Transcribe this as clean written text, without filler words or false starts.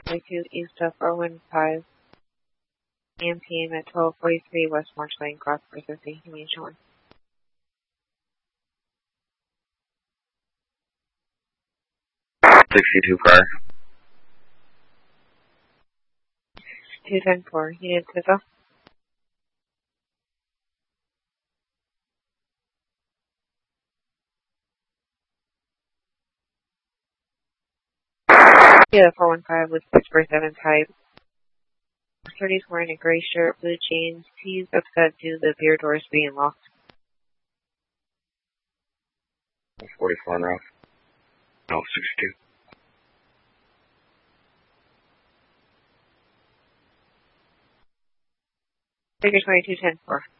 22 east of 415 AM PM at 1243 West March Lane, Cross Pacific, Humane Shore. $62 prior. 210-4, unit CISO. Yeah, 415 with 647 type. 30s wearing a gray shirt, blue jeans. He's upset due to the beer doors being locked. 44 and rough. No, 62. Figure 2210-4.